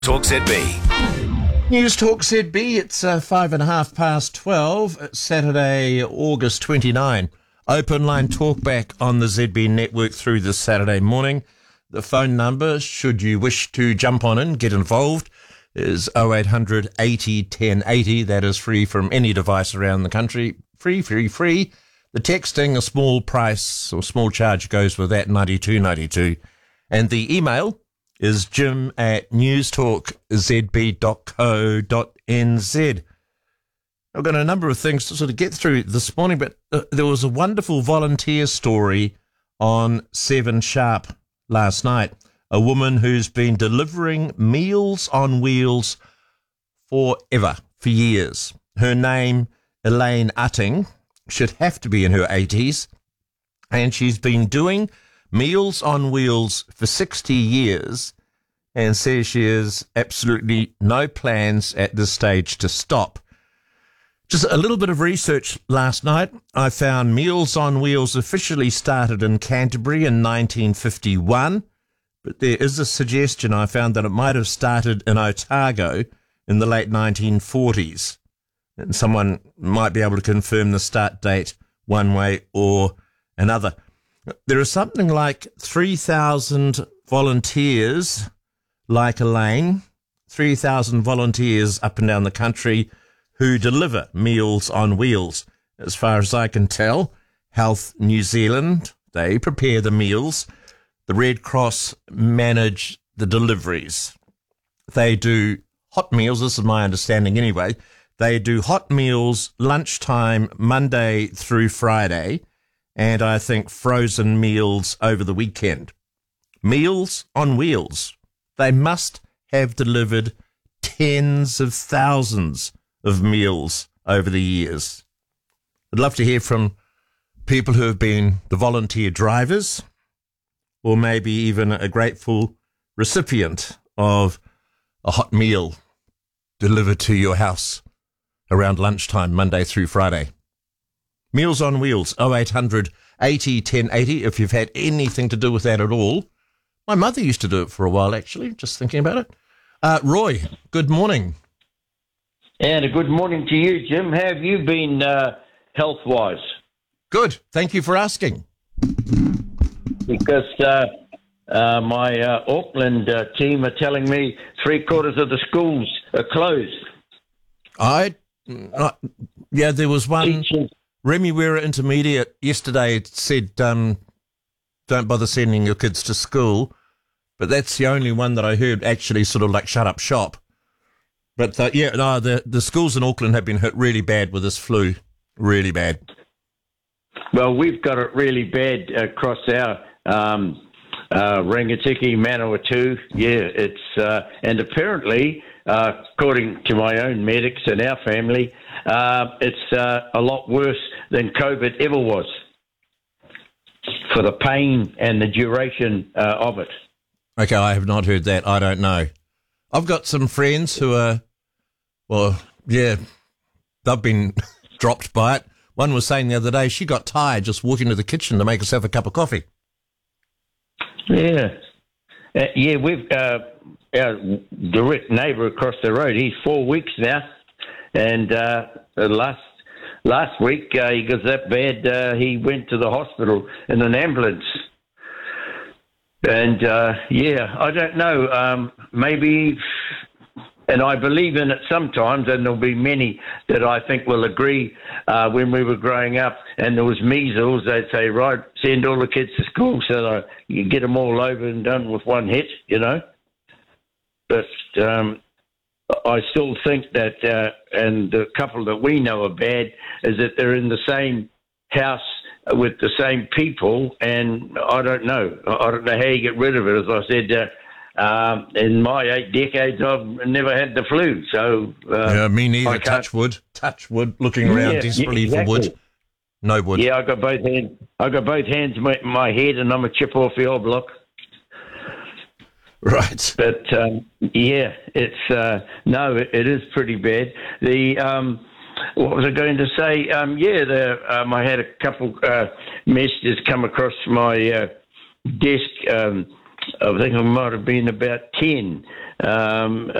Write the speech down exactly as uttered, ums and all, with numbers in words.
Talk Z B. News Talk Z B, it's uh, five and a half past twelve. It's Saturday, August twenty-ninth. Open line talkback on the Z B network through this Saturday morning. The phone number, should you wish to jump on and get involved, is oh eight hundred eighty ten eighty. That is free from any device around the country. Free, free, free. The texting, a small price or small charge goes with that, ninety-two ninety-two. And the email is jim at newstalkzb dot co dot n z. I've got a number of things to sort of get through this morning, but uh, there was a wonderful volunteer story on Seven Sharp last night. A woman who's been delivering Meals on Wheels forever, for years. Her name, Elaine Utting, should have to be in her eighties, and she's been doing Meals on Wheels for sixty years and says she has absolutely no plans at this stage to stop. Just a little bit of research last night. I found Meals on Wheels officially started in Canterbury in nineteen fifty-one, but there is a suggestion I found that it might have started in Otago in the late nineteen forties. And someone might be able to confirm the start date one way or another. There are something like three thousand volunteers like Elaine, three thousand volunteers up and down the country who deliver Meals on Wheels. As far as I can tell, Health New Zealand, they prepare the meals. The Red Cross manage the deliveries. They do hot meals, this is my understanding anyway. They do hot meals lunchtime, Monday through Friday, and I think frozen meals over the weekend. Meals on Wheels. They must have delivered tens of thousands of meals over the years. I'd love to hear from people who have been the volunteer drivers, or maybe even a grateful recipient of a hot meal delivered to your house around lunchtime, Monday through Friday. Meals on Wheels, oh eight hundred eighty ten eighty, if you've had anything to do with that at all. My mother used to do it for a while, actually, just thinking about it. Uh, Roy, good morning. And a good morning to you, Jim. How have you been uh, health-wise? Good. Thank you for asking. Because uh, uh, my uh, Auckland uh, team are telling me three-quarters of the schools are closed. I, uh, yeah, there was one... Teaching. Remuera Intermediate yesterday said, um, don't bother sending your kids to school. But that's the only one that I heard actually sort of like shut up shop. But, uh, yeah, no, the, the schools in Auckland have been hit really bad with this flu. Really bad. Well, we've got it really bad across our um, uh, Rangitikei, Manawatu. Yeah, it's, uh, and apparently, uh, according to my own medics and our family, uh, it's uh, a lot worse than COVID ever was for the pain and the duration uh, of it. Okay, I have not heard that. I don't know. I've got some friends who are, well, yeah, they've been dropped by it. One was saying the other day she got tired just walking to the kitchen to make herself a cup of coffee. Yeah. Uh, yeah, we've, uh, our direct neighbour across the road, he's four weeks now. And uh, last last week, uh, he got that bad, uh, he went to the hospital in an ambulance. And, uh, yeah, I don't know, um, maybe, and I believe in it sometimes, and there'll be many that I think will agree. Uh, when we were growing up and there was measles, they'd say, right, send all the kids to school so that you get them all over and done with one hit, you know. But um, I still think that, uh, and the couple that we know are bad, is that they're in the same house with the same people, and I don't know. I don't know how you get rid of it. As I said, uh, um, in my eight decades, I've never had the flu. So uh, yeah, me neither. Touch wood, touch wood. Looking around yeah, desperately exactly. for wood. No wood. Yeah, I got both hands. I got both hands in my, my head, and I'm a chip off the old block. Right. But um, yeah, it's uh, no, it, it is pretty bad. The um, what was I going to say? Um, yeah, the, um, I had a couple uh, messages come across my uh, desk um, I think I might have been about ten. Um,